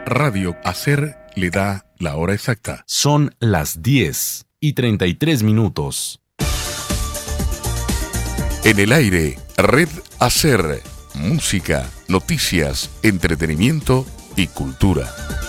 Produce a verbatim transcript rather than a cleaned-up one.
Radio Hacer le da la hora exacta. Son las diez y treinta y tres minutos. En el aire, Red Hacer. Música, noticias, entretenimiento y cultura.